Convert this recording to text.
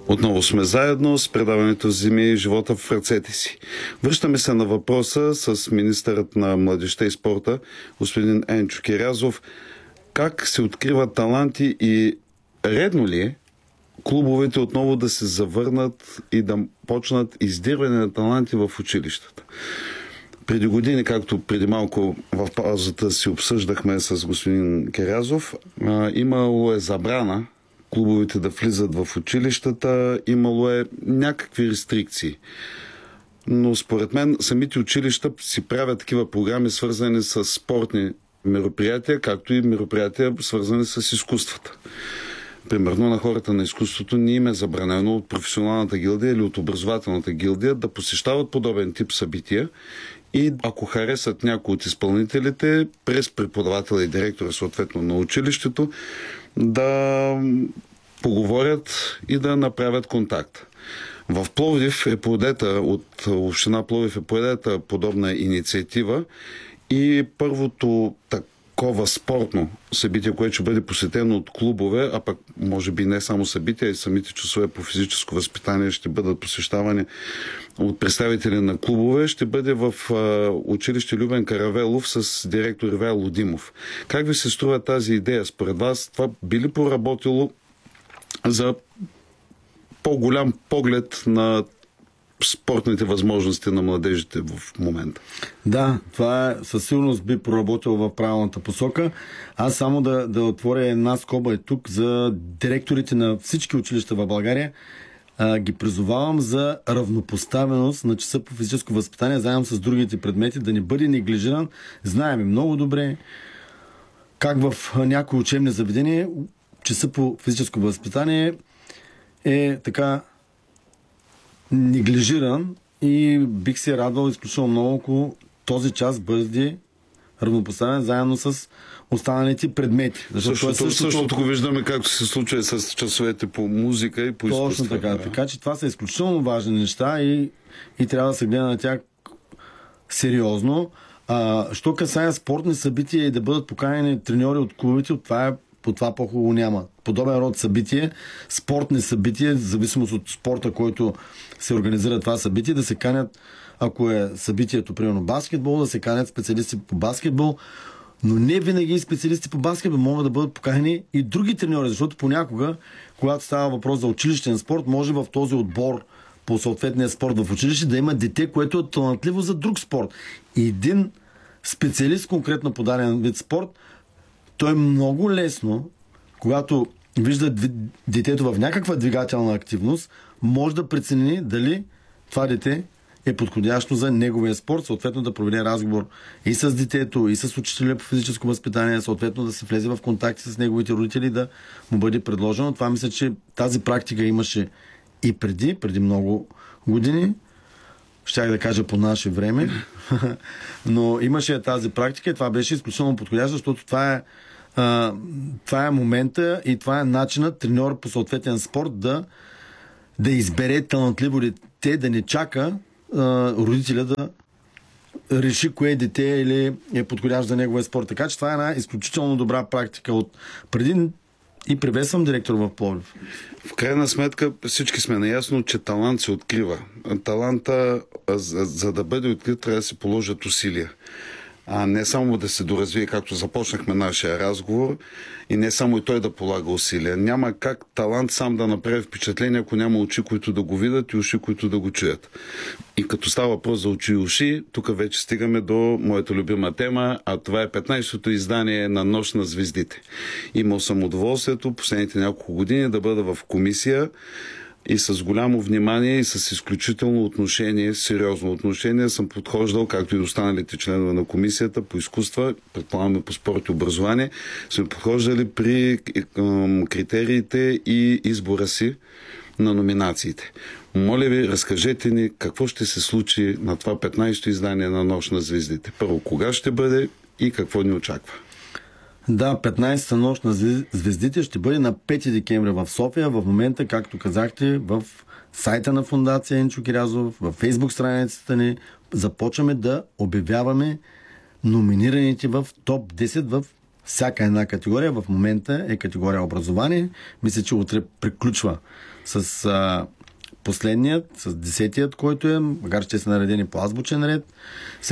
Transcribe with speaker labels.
Speaker 1: Отново сме заедно с предаването "Вземи живота в ръцете си". Връщаме се на въпроса с министърът на младежта и спорта, господин Енчо Кирязов. Как се откриват таланти и редно ли е клубовете отново да се завърнат и да почнат издирване на таланти в училищата? Преди години, както преди малко в паузата си обсъждахме с господин Кирязов, имало е забрана клубовете да влизат в училищата, имало е някакви рестрикции. Но според мен самите училища си правят такива програми, свързани с спортни мероприятия, както и мероприятия, свързани с изкуствата. Примерно на хората на изкуството не им е забранено от професионалната гилдия или от образователната гилдия да посещават подобен тип събития и ако харесат някои от изпълнителите, през преподавателя и директора съответно на училището, да поговорят и да направят контакт. В Пловдив е подета, от община Пловдив е подета подобна инициатива и първото такова спортно събитие, което ще бъде посетено от клубове, а пък може би не само събития, и самите часове по физическо възпитание ще бъдат посещавани от представители на клубове, ще бъде в училище Любен Каравелов с директор Ивайло Димов. Как ви се струва тази идея? Според вас това би ли поработило за по-голям поглед на спортните възможности на младежите в момента?
Speaker 2: Да, това със сигурност би проработило в правилната посока. Аз само да отворя една скоба тук за директорите на всички училища в България. Ги призовавам за равнопоставеност на часа по физическо възпитание, заедно с другите предмети, да не бъде неглижиран. Знаем много добре как в някои учебни заведения часа по физическо възпитание е така неглижиран и бих се радвал изключително много, ако този час бъде равнопоставен заедно с останалите предмети.
Speaker 1: Същото го виждаме както се случва и с часовете по музика и по изкуство.
Speaker 2: Точно така. Да. Така че това са изключително важни неща и трябва да се гледа на тях сериозно. Що касае спортни събития и да бъдат поканени треньори от клубите, по това по-хубаво няма. Подобен род събитие, спортни събития, в зависимост от спорта, който се организира това събитие, да се канят, ако е събитието, примерно баскетбол, да се канят специалисти по баскетбол, но не винаги специалисти по баскетбол могат да бъдат поканени и други треньори, защото понякога, когато става въпрос за училищен спорт, може в този отбор по съответния спорт в училище да има дете, което е талантливо за друг спорт. И един специалист конкретно по даден вид спорт, той е много лесно, когато вижда детето в някаква двигателна активност, може да прецени дали това дете е подходящо за неговия спорт, съответно да проведе разговор и с детето, и с учителя по физическо възпитание, съответно да се влезе в контакти с неговите родители, да му бъде предложено. Това мисля, че тази практика имаше и преди много години. Щях да кажа по наше време, но имаше тази практика и това беше изключително подходящо, защото това е момента и това е начинът треньор по съответен спорт да избере талантливо дете, да не чака родителя да реши кое дете или е подходящ за неговия спорт. Така че това е една изключително добра практика от преди и приветствам директор в Пловдив.
Speaker 1: В крайна сметка всички сме наясно, че талант се открива. Таланта, за да бъде открит, трябва да се положат усилия. А не само да се доразвие, както започнахме нашия разговор, и не само и той да полага усилия. Няма как талант сам да направи впечатление, ако няма очи, които да го видят и уши, които да го чуят. И като става въпрос за очи и уши, тук вече стигаме до моята любима тема, а това е 15-то издание на Нощ на звездите. Имал съм удоволствието последните няколко години да бъда в комисия и с голямо внимание и с изключително отношение, сериозно отношение съм подхождал, както и останалите членове на комисията по изкуства, предполагаме по спорт и образование, сме подхождали при критериите и избора си на номинациите. Моля ви, разкажете ни какво ще се случи на това 15-то издание на Нощ на звездите. Първо, кога ще бъде и какво ни очаква?
Speaker 2: Да, 15-та нощ на звездите ще бъде на 5 декември в София. В момента, както казахте, в сайта на фондация Енчо Кирязов, в фейсбук страницата ни, започваме да обявяваме номинираните в топ 10 в всяка една категория в момента е категория образование. Мисля, че утре приключва с последният, с 10-тият, който е, макар че са наредени по азбучен ред.